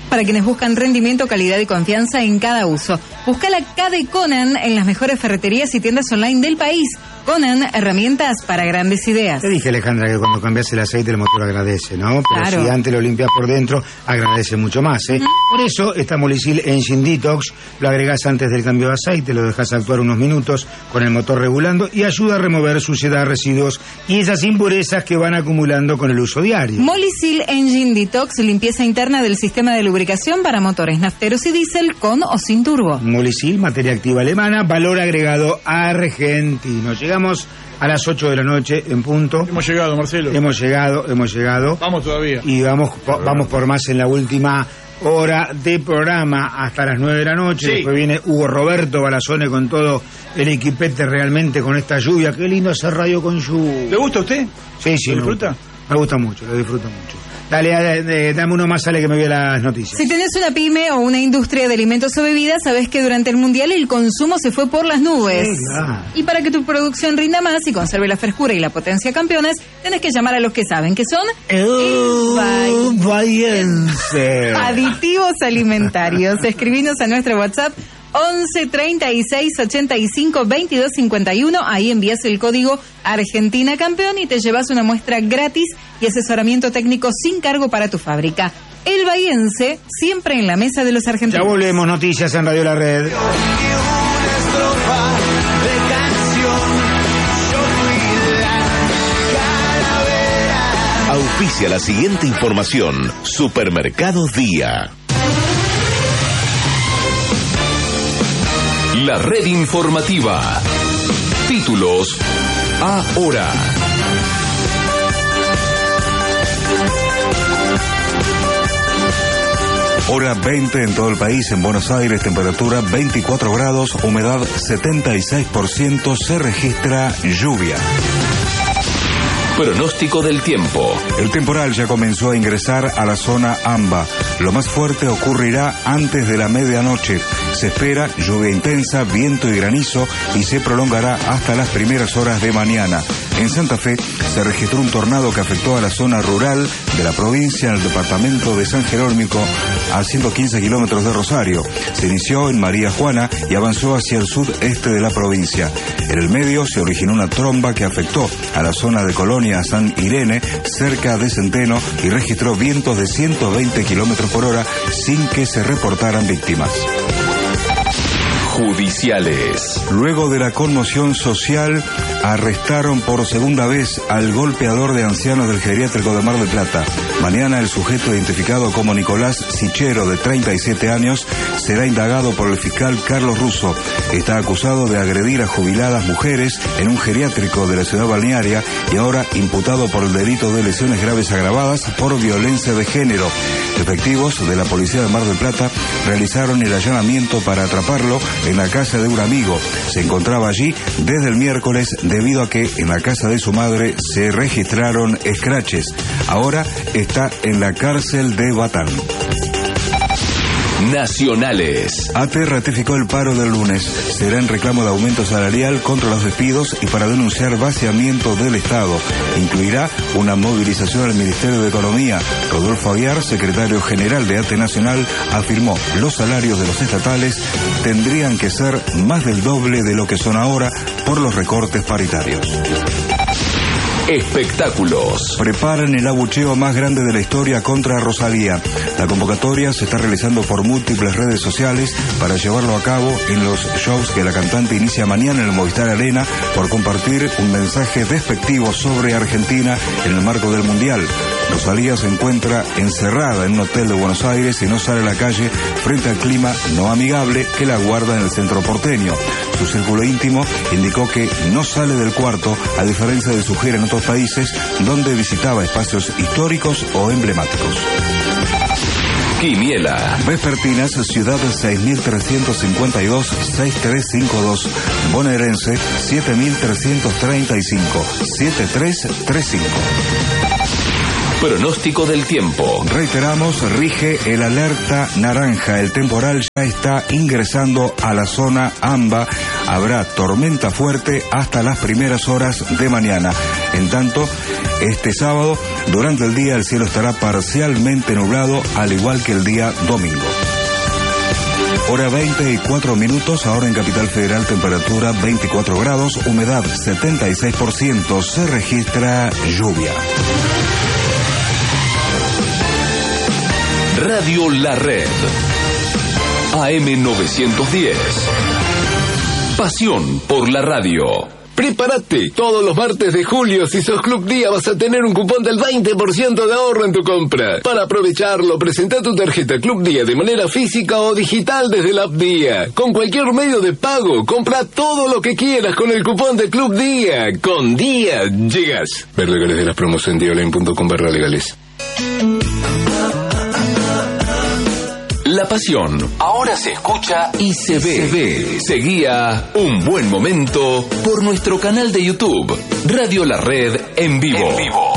para quienes buscan rendimiento, calidad y confianza en cada uso. Busca la K de Conan en las mejores ferreterías y tiendas online del país. Conan, herramientas para grandes ideas. Te dije, Alejandra, que cuando cambias el aceite el motor agradece, ¿no? Pero claro, si antes lo limpias por dentro, agradece mucho más, ¿eh? Por eso, esta Molicil Engine Detox lo agregás antes del cambio de aceite, lo dejas actuar unos minutos con el motor regulando y ayuda a remover suciedad, residuos y esas impurezas que van acumulando con el uso diario. Molicil Engine Detox, limpieza interna del sistema de lubricación para motores nafteros y diésel con o sin turbo. Molicil, materia activa alemana, valor agregado argentino. Llegamos a las 8 de la noche en punto. Hemos llegado, Marcelo. Hemos llegado. Vamos todavía. Y vamos por más en la última hora de programa hasta las 9 de la noche. Sí. Después viene Hugo Roberto Balazone con todo el equipete realmente con esta lluvia. Qué lindo hacer radio con lluvia. ¿Le gusta a usted? Sí, ¿Lo disfruta? Me gusta mucho, lo disfruto mucho. Dale, dame uno más, sale que me vea las noticias. Si tenés una pyme o una industria de alimentos o bebidas, sabés que durante el Mundial el consumo se fue por las nubes. Sí, claro. Y para que tu producción rinda más y conserve la frescura y la potencia campeones, tenés que llamar a los que saben, que son El Bahiense. Aditivos alimentarios. Escribinos a nuestro WhatsApp 11 36 85 22 51. Ahí envías el código Argentina Campeón y te llevas una muestra gratis y asesoramiento técnico sin cargo para tu fábrica. El Bahiense, siempre en la mesa de los argentinos. Ya volvemos, noticias en Radio La Red. Auspicia la siguiente información. Supermercado Día. La red informativa. Títulos ahora. Hora 20 en todo el país. En Buenos Aires, temperatura 24 grados, humedad 76%, se registra lluvia. Pronóstico del tiempo. El temporal ya comenzó a ingresar a la zona AMBA. Lo más fuerte ocurrirá antes de la medianoche. Se espera lluvia intensa, viento y granizo y se prolongará hasta las primeras horas de mañana. En Santa Fe se registró un tornado que afectó a la zona rural de la provincia en el departamento de San Jerónimo, a 115 kilómetros de Rosario. Se inició en María Juana y avanzó hacia el sudeste de la provincia. En el medio se originó una tromba que afectó a la zona de Colonia San Irene, cerca de Centeno, y registró vientos de 120 kilómetros por hora sin que se reportaran víctimas. Judiciales. Luego de la conmoción social, arrestaron por segunda vez al golpeador de ancianos del geriátrico de Mar del Plata. Mañana el sujeto identificado como Nicolás Sichero, de 37 años, será indagado por el fiscal Carlos Russo. Está acusado de agredir a jubiladas mujeres en un geriátrico de la ciudad balnearia y ahora imputado por el delito de lesiones graves agravadas por violencia de género. Efectivos de la policía de Mar del Plata realizaron el allanamiento para atraparlo en la casa de un amigo. Se encontraba allí desde el miércoles debido a que en la casa de su madre se registraron escraches. Ahora está en la cárcel de Batán. Nacionales. ATE ratificó el paro del lunes. Será en reclamo de aumento salarial contra los despidos y para denunciar vaciamiento del Estado. Incluirá una movilización al Ministerio de Economía. Rodolfo Aguiar, secretario general de ATE Nacional, afirmó los salarios de los estatales tendrían que ser más del doble de lo que son ahora por los recortes paritarios. Espectáculos. Preparan el abucheo más grande de la historia contra Rosalía. La convocatoria se está realizando por múltiples redes sociales para llevarlo a cabo en los shows que la cantante inicia mañana en el Movistar Arena por compartir un mensaje despectivo sobre Argentina en el marco del Mundial. Rosalía se encuentra encerrada en un hotel de Buenos Aires y no sale a la calle frente al clima no amigable que la aguarda en el centro porteño. Su círculo íntimo indicó que no sale del cuarto, a diferencia de su gira en otros países donde visitaba espacios históricos o emblemáticos. Quiniela. Vespertinas, Ciudad 6352-6352. Bonaerense 7335. 7335. Pronóstico del tiempo. Reiteramos, rige el alerta naranja. El temporal ya está ingresando a la zona AMBA. Habrá tormenta fuerte hasta las primeras horas de mañana. En tanto, Este sábado, durante el día, el cielo estará parcialmente nublado, al igual que el día domingo. Hora 24 minutos, ahora en Capital Federal, temperatura 24 grados, humedad 76%, se registra lluvia. Radio La Red. AM 910. Pasión por la radio. Prepárate, todos los martes de julio, si sos Club Día, vas a tener un cupón del 20% de ahorro en tu compra. Para aprovecharlo, presenta tu tarjeta Club Día de manera física o digital desde la app Día. Con cualquier medio de pago, compra todo lo que quieras con el cupón de Club Día. Con Día llegas. Ver legales de las promos en dioline.com/legales. La pasión ahora se escucha y se ve. Seguía Un Buen Momento por nuestro canal de YouTube, Radio La Red en vivo.